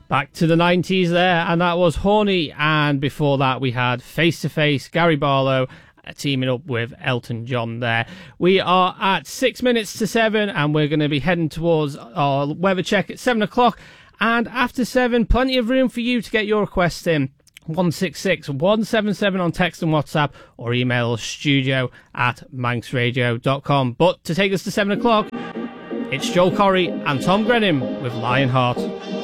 Back to the 90s there, and that was Horny, and before that we had Face to Face, Gary Barlow, teaming up with Elton John there. We are at 6 minutes to 7, and we're going to be heading towards our weather check at 7 o'clock, and after 7, plenty of room for you to get your requests in. 166-177 on text and WhatsApp, or email studio@manxradio.com. But to take us to 7 o'clock, it's Joel Corry and Tom Grenham with Lionheart.